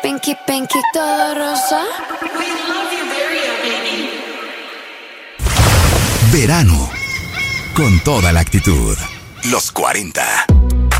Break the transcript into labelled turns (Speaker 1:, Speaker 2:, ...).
Speaker 1: Pinky, pinky, todo rosa.
Speaker 2: We love you, baby.
Speaker 3: Verano. Con toda la actitud. Los 40.